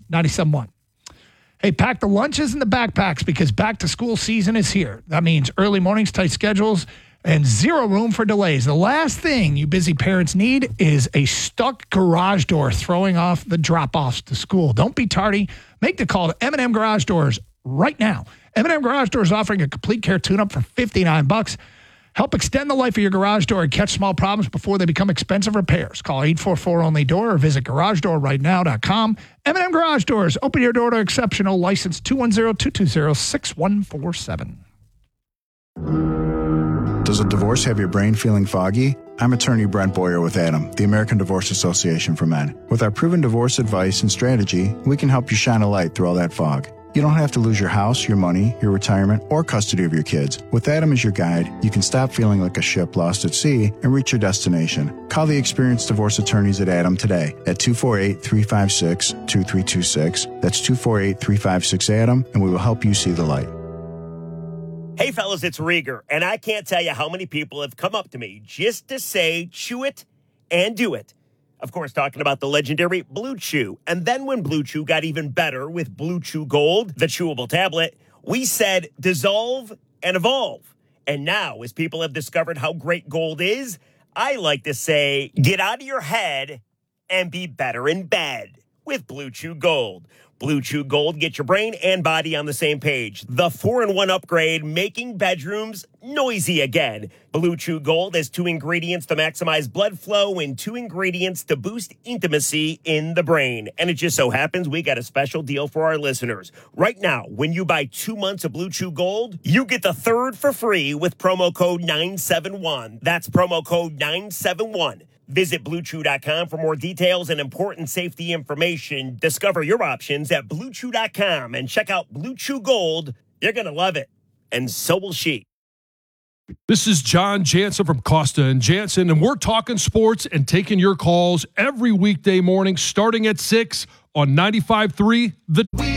97.1. Hey, pack the lunches and the backpacks because back-to-school season is here. That means early mornings, tight schedules, and zero room for delays. The last thing you busy parents need is a stuck garage door throwing off the drop-offs to school. Don't be tardy. Make the call to M&M Garage Doors right now. M&M Garage Doors offering a complete care tune-up for $59. Help extend the life of your garage door and catch small problems before they become expensive repairs. Call 844-ONLY-DOOR or visit garagedoorrightnow.com. M&M Garage Doors. Open your door to exceptional. License 210-220-6147. Does a divorce have your brain feeling foggy? I'm attorney Brent Boyer with ADAM, the American Divorce Association for Men. With our proven divorce advice and strategy, we can help you shine a light through all that fog. You don't have to lose your house, your money, your retirement, or custody of your kids. With ADAM as your guide, you can stop feeling like a ship lost at sea and reach your destination. Call the experienced divorce attorneys at ADAM today at 248-356-2326. That's 248-356-ADAM, and we will help you see the light. Hey, fellas, it's Rieger, and I can't tell you how many people have come up to me just to say, chew it and do it. Of course, talking about the legendary Blue Chew. And then when Blue Chew got even better with Blue Chew Gold, the chewable tablet, we said dissolve and evolve. And now, as people have discovered how great gold is, I like to say, get out of your head and be better in bed with Blue Chew Gold. Blue Chew Gold, get your brain and body on the same page. The 4-in-1 upgrade, making bedrooms noisy again. Blue Chew Gold has 2 ingredients to maximize blood flow and 2 ingredients to boost intimacy in the brain. And it just so happens we got a special deal for our listeners. Right now, when you buy 2 months of Blue Chew Gold, you get the 3rd for free with promo code 971. That's promo code 971. Visit BlueChew.com for more details and important safety information. Discover your options at BlueChew.com and check out Blue Chew Gold. You're going to love it, and so will she. This is John Jansen from Costa & Jansen, and we're talking sports and taking your calls every weekday morning starting at 6 on 95.3 The